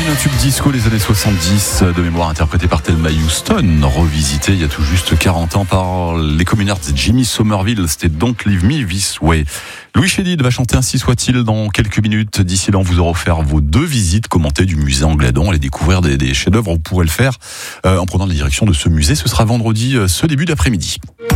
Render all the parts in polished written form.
Imagine un tube disco des années 70 de mémoire interprété par Thelma Houston, revisité il y a tout juste 40 ans par les Communards Jimmy Somerville, c'était Don't Leave Me This Way. Louis Chédid va chanter Ainsi soit-il dans quelques minutes. D'ici là, on vous aura offert vos 2 visites commentées du musée Angladon. Allez découvrir des chefs-d'œuvre. Vous pourrez le faire en prenant la direction de ce musée. Ce sera vendredi, ce début d'après-midi.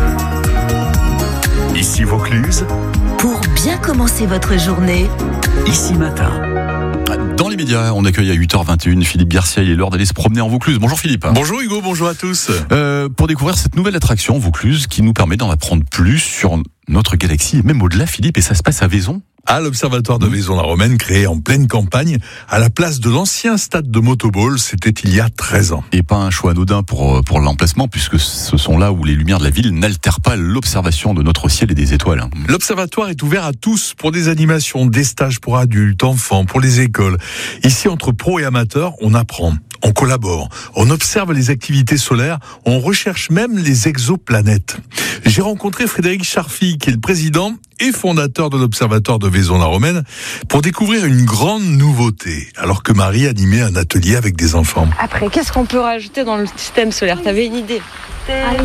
Ici Vaucluse. Pour bien commencer votre journée. Ici Matin. Dans les médias, on accueille à 8h21 Philippe Garcia. Il est l'heure d'aller se promener en Vaucluse. Bonjour Philippe. Bonjour Hugo, bonjour à tous. Pour découvrir cette nouvelle attraction Vaucluse qui nous permet d'en apprendre plus sur notre galaxie et même au-delà, Philippe, et ça se passe à Vaison. À l'Observatoire de Vaison-la-Romaine, créé en pleine campagne, à la place de l'ancien stade de Motoball, c'était il y a 13 ans. Et pas un choix anodin pour l'emplacement, puisque ce sont là où les lumières de la ville n'altèrent pas l'observation de notre ciel et des étoiles. L'Observatoire est ouvert à tous pour des animations, des stages pour adultes, enfants, pour les écoles. Ici, entre pros et amateurs, on apprend. On collabore, on observe les activités solaires, on recherche même les exoplanètes. J'ai rencontré Frédéric Charfi, qui est le président et fondateur de l'Observatoire de Vaison-la-Romaine, pour découvrir une grande nouveauté, alors que Marie animait un atelier avec des enfants. Après, qu'est-ce qu'on peut rajouter dans le système solaire ? T'avais une idée ? L'extraterrestre ?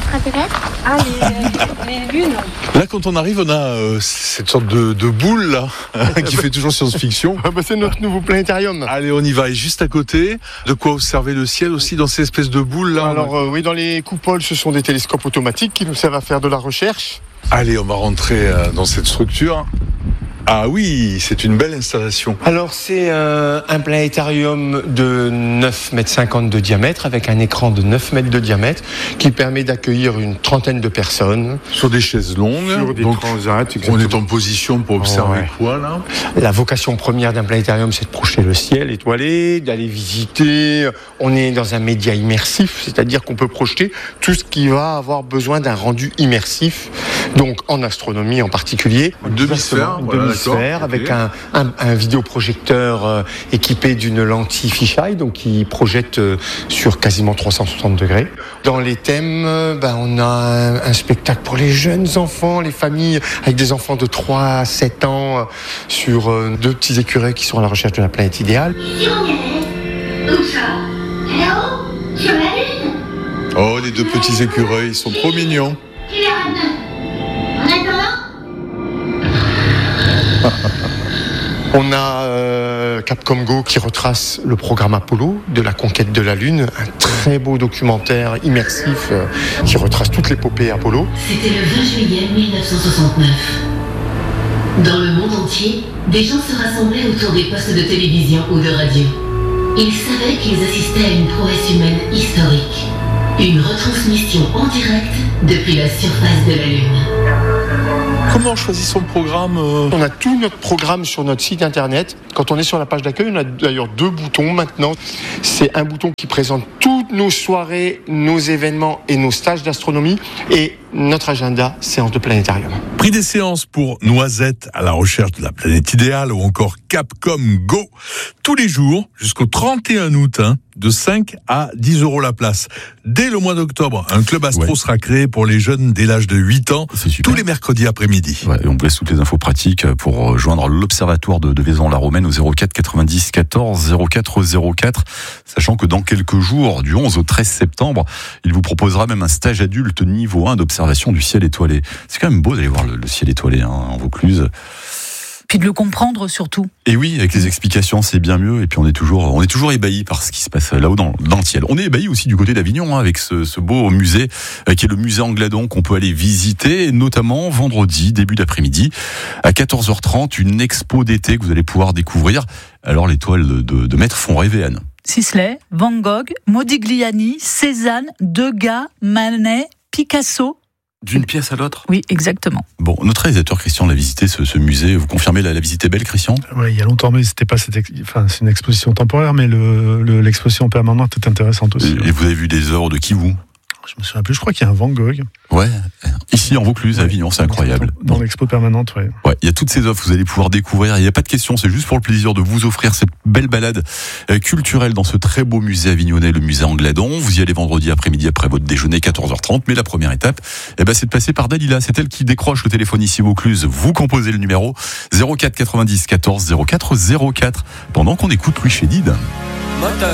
Les lunes. Là, quand on arrive, on a cette sorte de boule là, qui fait toujours science-fiction. C'est notre nouveau planétarium. Allez, on y va. Et juste à côté, de quoi observer le ciel aussi dans ces espèces de boules là. Alors oui, dans les coupoles, ce sont des télescopes automatiques qui nous servent à faire de la recherche. Allez, on va rentrer dans cette structure. Ah oui, c'est une belle installation. Alors c'est un planétarium de 9,50 m de diamètre avec un écran de 9 mètres de diamètre qui permet d'accueillir une trentaine de personnes. Sur des chaises longues. Sur des transats, exactement. On est en position pour observer quoi là ? La vocation première d'un planétarium, c'est de projeter le ciel étoilé, d'aller visiter. On est dans un média immersif, c'est-à-dire qu'on peut projeter tout ce qui va avoir besoin d'un rendu immersif, donc en astronomie en particulier. Demi-sphère, avec un vidéoprojecteur équipé d'une lentille fisheye, donc qui projette sur quasiment 360 degrés. Dans les thèmes, on a un spectacle pour les jeunes enfants, les familles avec des enfants de 3 à 7 ans sur 2 petits écureuils qui sont à la recherche de la planète idéale. Où ça ? Là-haut ? Sur la Lune ? Oh, les 2 petits écureuils, ils sont trop mignons. Qui les ramène ? En attendant ? On a Capcom Go qui retrace le programme Apollo de la conquête de la Lune, un très beau documentaire immersif qui retrace toute l'épopée Apollo. C'était le 20 juillet 1969. Dans le monde entier, des gens se rassemblaient autour des postes de télévision ou de radio. Ils savaient qu'ils assistaient à une prouesse humaine historique. Une retransmission en direct depuis la surface de la Lune. Comment on choisit son programme On a tout notre programme sur notre site internet. Quand on est sur la page d'accueil, on a d'ailleurs 2 boutons maintenant. C'est un bouton qui présente toutes nos soirées, nos événements et nos stages d'astronomie. Et notre agenda, séance de planétarium. Prix des séances pour Noisette à la recherche de la planète idéale ou encore Capcom Go. Tous les jours, jusqu'au 31 août, de 5 à 10 € la place. Dès le mois d'octobre, un club astro sera créé pour les jeunes dès l'âge de 8 ans, tous les mercredis après-midi. Ouais, et on vous laisse toutes les infos pratiques pour joindre l'Observatoire de Vaison-la-Romaine au 04 90 14 04 04, sachant que dans quelques jours, du 11 au 13 septembre, il vous proposera même un stage adulte niveau 1 d'observation du ciel étoilé. C'est quand même beau d'aller voir le ciel étoilé en Vaucluse. Puis de le comprendre surtout. Et oui, avec les explications, c'est bien mieux. Et puis on est toujours ébahis par ce qui se passe là-haut dans le ciel. On est ébahis aussi du côté d'Avignon, avec ce beau musée qui est le musée Angladon qu'on peut aller visiter, et notamment vendredi, début d'après-midi, à 14h30, une expo d'été que vous allez pouvoir découvrir. Alors les toiles de maître font rêver, Anne. Sisley, Van Gogh, Modigliani, Cézanne, Degas, Manet, Picasso. D'une pièce à l'autre ? Oui, exactement. Bon, notre réalisateur Christian l'a visité ce musée. Vous confirmez la visite est belle, Christian ? Oui, il y a longtemps, mais c'était pas c'est une exposition temporaire, mais l'exposition permanente est intéressante aussi. Et vous avez vu des œuvres de qui, vous ? Je me souviens plus, je crois qu'il y a un Van Gogh. Ouais, ici en Vaucluse, à Avignon, c'est incroyable. Dans l'expo permanente, ouais. Ouais, il y a toutes ces offres, vous allez pouvoir découvrir. Il n'y a pas de question, c'est juste pour le plaisir de vous offrir cette belle balade culturelle dans ce très beau musée avignonnais, le musée Angladon. Vous y allez vendredi après-midi après votre déjeuner, 14h30. Mais la première étape, c'est de passer par Dalila. C'est elle qui décroche le téléphone ici Vaucluse. Vous composez le numéro 04 90 14 04 04 pendant qu'on écoute Louis Chédid. moteur.